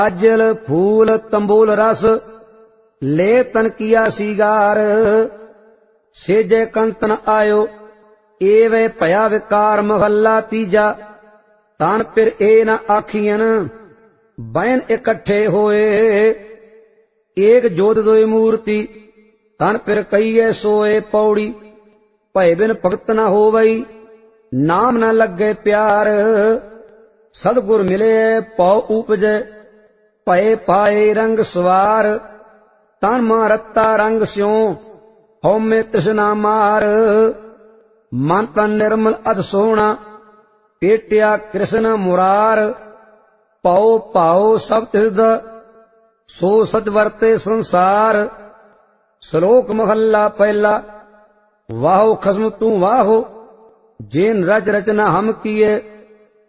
अजल फूल तंबूल रस ले तन किया सीगार। सेजे कंतन आयो एवे भया विकार। महला तीजा तान फिर ए न आखियन बैन इकट्ठे होए। एक जोत दोई मूर्ति तन फिर कईए सोए। पौड़ी भय बिन भगत न होवई नाम न लगे प्यार। सदगुर मिले पौ उपजे भय पाए रंग सवार। तन मां रत्ता रंग स्यों हौमे तृष्णा मार। मन तन निर्मल अध सोहना पेटिया कृष्ण मुरार। पौ पाओ सब तिद सो सच वरते संसार। श्लोक महला पहला। वाहो खसम तू वाहो जिन रच रचना हम किए।